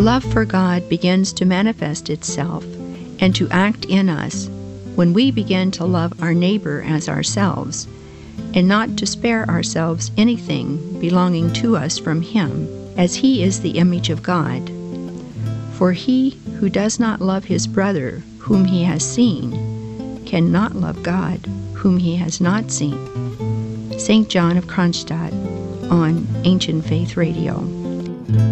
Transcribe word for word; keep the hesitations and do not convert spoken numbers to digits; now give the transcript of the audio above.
Love for God begins to manifest itself and to act in us when we begin to love our neighbor as ourselves, and not to spare ourselves anything belonging to us from Him, as He is the image of God. For he who does not love his brother whom he has seen cannot love God whom he has not seen. Saint John of Kronstadt on Ancient Faith Radio.